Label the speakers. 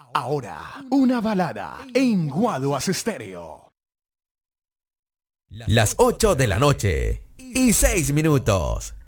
Speaker 1: Ahora, una balada en Guaduas Estéreo.
Speaker 2: Las 8 de la noche y 6 minutos.